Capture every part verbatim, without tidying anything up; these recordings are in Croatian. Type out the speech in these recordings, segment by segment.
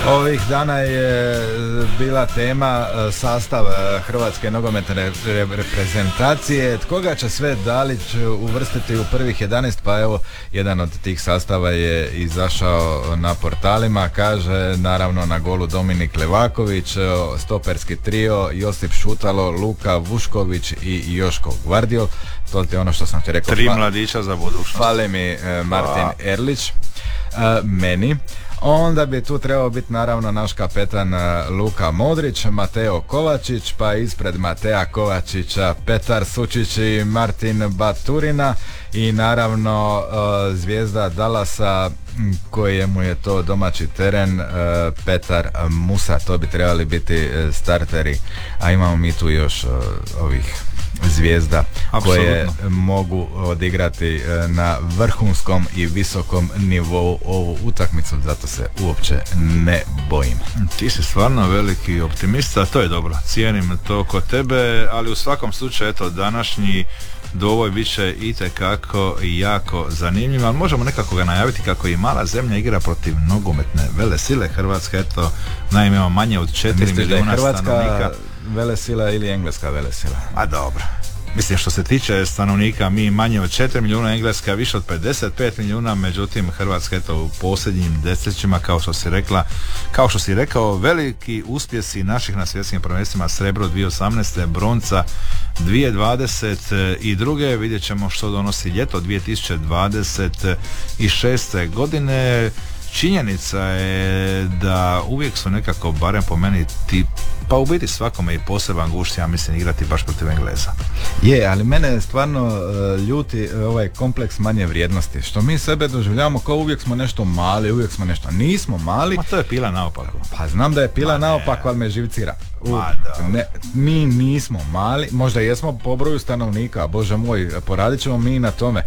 Ovih dana je bila tema sastav Hrvatske nogometne reprezentacije. Koga će sve Dalić uvrstiti u prvih jedanaest? Pa evo, jedan od tih sastava je izašao na portalima. Kaže, naravno na golu Dominik Levaković, stoperski trio Josip Šutalo, Luka Vušković i Joško Gvardiol. To je ono što sam ti rekao. Tri mladića za budućnost. Fale mi Martin Erlić. Meni. Onda bi tu trebao biti naravno naš kapetan Luka Modrić, Mateo Kovačić, pa ispred Mateja Kovačića Petar Sučić i Martin Baturina i naravno zvijezda Dallasa kojemu je to domaći teren, Petar Musa. To bi trebali biti starteri, a imamo mi tu još ovih zvijezda koje Absolutno. mogu odigrati na vrhunskom i visokom nivou ovu utakmicu, zato se uopće ne bojim. Ti si stvarno veliki optimist, a to je dobro, cijenim to kod tebe, ali u svakom slučaju eto, današnji dovoj bit će itekako jako zanimljiv, ali možemo nekako ga najaviti kako i mala zemlja igra protiv nogometne velesile. Hrvatska, eto, naime ima manje od četiri milijuna stanovnika. Hrvatska velesila ili engleska velesila? A dobro. Mislim, što se tiče stanovnika, mi manje od četiri milijuna, Engleska više od pedeset pet milijuna, međutim Hrvatska eto u posljednjim desetljećima, kao što si rekla, kao što si rekao, veliki uspjesi naših na svjetskim prvenstvima, srebro dvije tisuće osamnaeste, bronca dvije tisuće dvadeset druge, vidjet ćemo što donosi ljeto dvije tisuće dvadeset šeste godine. Činjenica je da uvijek su nekako, barem po meni, ti, pa u biti svakome i poseban gušt, ja mislim, igrati baš protiv Engleza. Je, ali mene stvarno uh, ljuti ovaj kompleks manje vrijednosti, što mi sebe doživljavamo kao uvijek smo nešto mali, uvijek smo nešto, nismo mali. Ma to je pila naopako. Pa znam da je pila Ma naopako, ali me živcira. U, Ma ne, mi nismo mali, možda jesmo po broju stanovnika, bože moj, poradit ćemo mi na tome,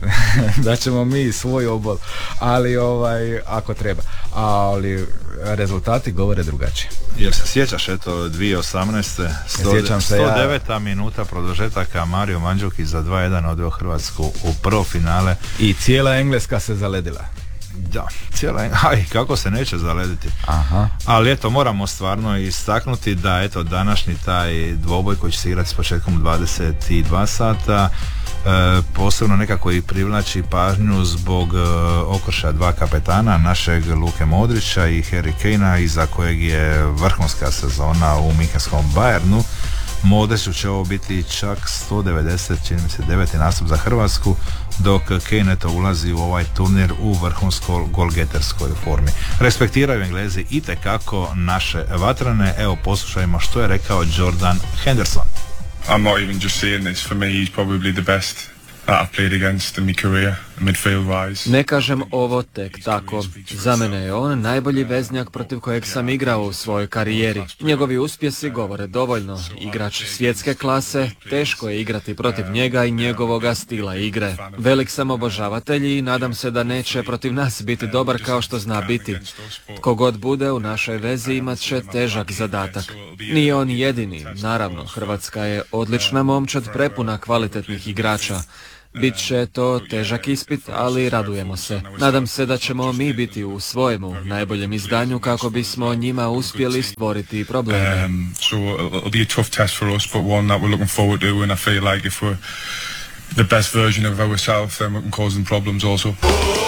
da ćemo mi svoj obol, ali ovaj, ako treba, ali rezultati govore drugačije. Jer se sjećaš, eto, dvije tisuće osamnaeste sto deveta ja. minuta produžetaka, Mario Mandžukić za dva jedan odveo Hrvatsku u prvo finale. I cijela Engleska se zaledila. Da, cijela, aj, kako se neće zalediti. Aha. Ali eto, moramo stvarno istaknuti da eto, današnji taj dvoboj koji će se igrati s početkom dvadeset dva sata, e, posebno nekako i privlači pažnju zbog e, okršaja dva kapetana, našeg Luke Modrića i Harry Kanea, iza kojeg je vrhunska sezona u Minhenskom Bayernu. Modriću će ovo biti čak sto devedeset, čini mi se, deveti nastup za Hrvatsku, dok Kane eto ulazi u ovaj turnir u vrhunskoj golgeterskoj formi. Respektiraju Englezi itekako naše vatrane. Evo, poslušajmo što je rekao Jordan Henderson. I'm not even just saying this, for me he's probably the best that I've played against in my career, midfield wise. Ne kažem ovo tek tako. Za mene je on najbolji veznjak protiv kojeg sam igrao u svojoj karijeri. Njegovi uspjesi govore dovoljno. Igrač svjetske klase, teško je igrati protiv njega i njegovoga stila igre. Velik sam obožavatelj i nadam se da neće protiv nas biti dobar kao što zna biti. Tko god bude u našoj vezi imat će težak zadatak. Nije on jedini, naravno, Hrvatska je odlična momčad prepuna kvalitetnih igrača. Bit će to težak ispit, ali radujemo se. Nadam se da ćemo mi biti u svojemu najboljem izdanju kako bismo njima uspjeli stvoriti probleme. Um, so it'll be a tough test for us, but one that we're looking forward to, and I feel like if we're the best version of ourselves, then we can cause them problems also.